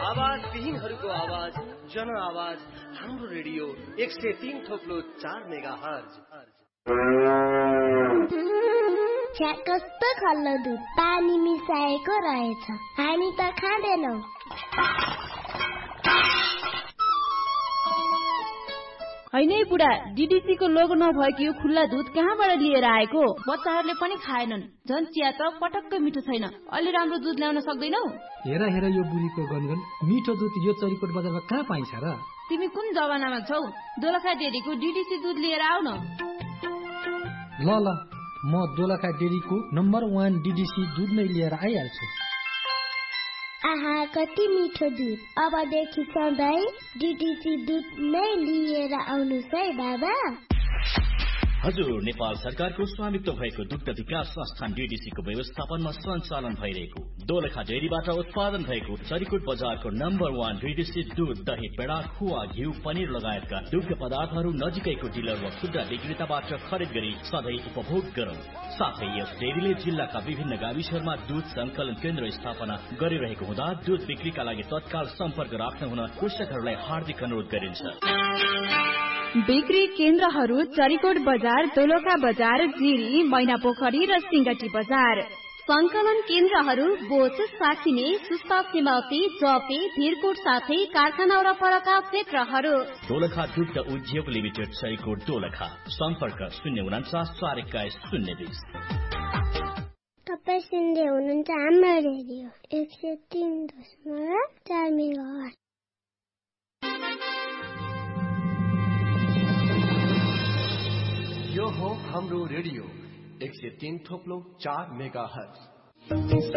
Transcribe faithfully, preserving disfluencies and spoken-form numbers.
आवाज विहीनहरूको आवाज, जन आवाज, हाम्रो रेडियो एक सय तीन थोप्लो चार मेगा हर्ज। छ्या कस्तो खल्लो दुध, पानी मिसाएको रहेछ। हामी त खाँदैनौ। हैनै बुढा, डीडीसी को लोगो नभएको यो खुल्ला दुध कहाँबाट लिएर आएको? बच्चाहरूले पनि खाएनन्। झन् चिया त पटक्क मिठो छैन। अलि राम्रो दुध ल्याउन सक्दैनौ? हेर हेर यो बुढीको गनगन, मिठो दुध यो चरिकोट बजारमा कहाँ पाइन्छ र? तिमी कुन जमानामा छौ? दोलखा डेरीको डीडीसी दुध लिएर आउ न। ल ल, म दोलखा डेरीको नम्बर वान डीडीसी दुध नै लिएर आइहाल्छु। आहा, कति मिठो दुध। अबदेखि सधैँ डीडीसी दुध नै लिएर आउनुहोस् है बाबा। हजुर, नेपाल सरकारको स्वामित्व भएको दुग्ध विकास संस्थान डीडीसी को व्यवस्थापनमा सञ्चालन भइरहेको दोलखा डेरीबाट उत्पादन भएको चरिकोट बजारको नम्बर वान डीडीसी दूध, दही, पेडा, खुवा, घिउ, पनिर लगायतका दुग्ध पदार्थहरू नजिकैको डिलर वा खुद्रा विक्रेताबाट खरिद गरी सधैँ उपभोग गरौं। साथै यस डेरीले जिल्लाका विभिन्न गाविसहरूमा दूध संकलन केन्द्र स्थापना गरिरहेको हुँदा दूध बिक्रीका लागि तत्काल सम्पर्क राख्न हुन कृषकहरूलाई हार्दिक अनुरोध गरिन्छ। बिक्री केन्द्रहरू चरिकोट बजार, दोलखा बजार, जिरी, मैना पोखरी र सिंगटी बजार। संकलन केन्द्रहरू बोच, साखिने, सुस्ता, सिमाउती, जपे, भिरकोट साथै कारखाना वरपरका क्षेत्रहरू। दोलखा दुग्ध उद्योग लिमिटेड, चरिकोट, दोलखा। सम्पर्क शून्य उनाचास चार एक्काइस शून्य बिस। तपाईँ सुन्दै हुनुहुन्छ हाम्रो रेडियो एक सय तीन दशमलव चार मेगा हर्ज। यो हो हाम्रो रेडियो एक सय तीन थोप्लो चार मेगा हर्ज।